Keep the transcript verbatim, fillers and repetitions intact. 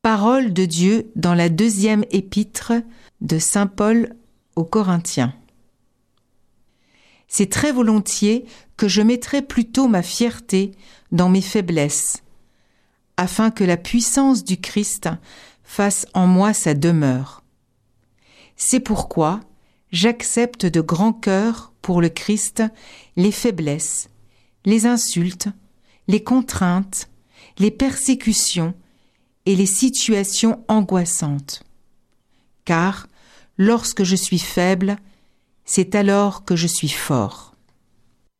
Parole de Dieu dans la deuxième épître de saint Paul aux Corinthiens. C'est très volontiers que je mettrai plutôt ma fierté dans mes faiblesses, afin que la puissance du Christ fasse en moi sa demeure. C'est pourquoi j'accepte de grand cœur pour le Christ les faiblesses, les insultes, les contraintes, les persécutions et les situations angoissantes. Car, lorsque je suis faible, c'est alors que je suis fort.